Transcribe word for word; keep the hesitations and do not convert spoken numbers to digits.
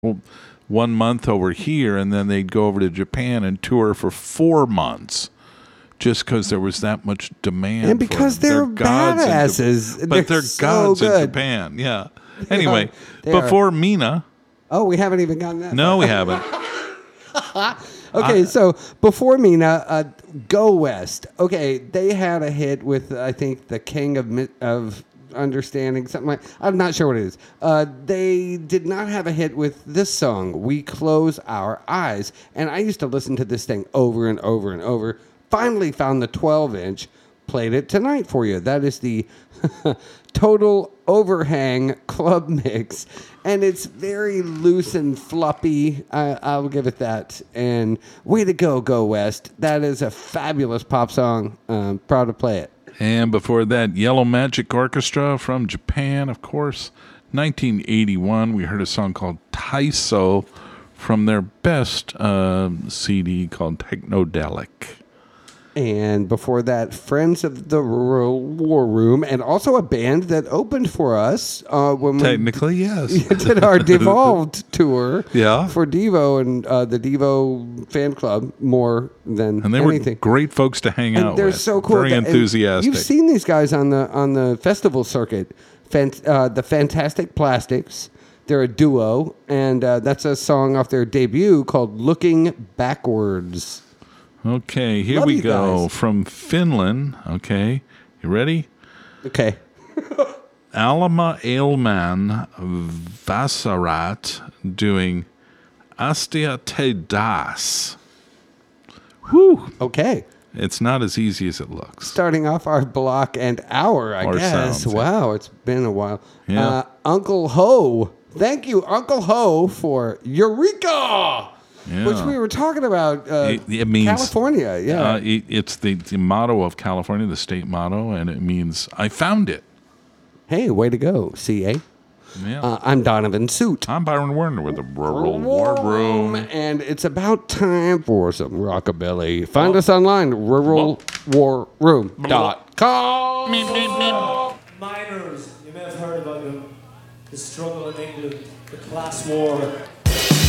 one month over here, and then they'd go over to Japan and tour for four months. Just because there was that much demand, and because for them. they're, they're badasses, but they're, they're so gods good. in Japan. Yeah. Anyway, They before are. Mina. Oh, we haven't even gotten that. No, we haven't. Okay, I, so before Mina, uh, Go West. Okay, they had a hit with I think the King of Mi- of Understanding, something like. I'm not sure what it is. Uh, they did not have a hit with this song, "We Close Our Eyes," and I used to listen to this thing over and over and over. Finally found the twelve inch, played it tonight for you. That is the Total Overhang Club Mix, and it's very loose and floppy. I, I'll give it that. And way to go, Go West. That is a fabulous pop song. Um, proud to play it. And before that, Yellow Magic Orchestra from Japan, of course. nineteen eighty-one, we heard a song called Taiso from their best uh, C D called Technodelic. And before that, Friends of the Rural War Room, and also a band that opened for us uh, when Technically, we yes. did our Devolved tour Yeah. for Devo and uh, the Devo fan club more than And they anything. were great folks to hang And out they're with. so cool. Very And enthusiastic. You've seen these guys on the on the festival circuit. Fant- uh, the Fantastic Plastics. They're a duo, and uh, that's a song off their debut called "Looking Backwards." Okay, here Love we you go guys. from Finland. Okay, you ready? Okay. Alma Ailman Vasarat doing Astia Te Das. Whew. Okay. It's not as easy as it looks. Starting off our block and hour, I Or guess. sounds, yeah. Wow, it's been a while. Yeah. Uh, Uncle Ho. Thank you, Uncle Ho, for Eureka! Yeah. Which we were talking about. Uh, It- it means- California, yeah. Uh, it, it's the, the motto of California, the state motto, and it means, I found it. Hey, way to go, C A. Yeah. Uh, I'm Donovan Suit. I'm Byron Werner with the Rural War Room. And it's about time for some rockabilly. Find us online, rural war room dot com. Miners, you may have heard about them. The struggle in England, the class war.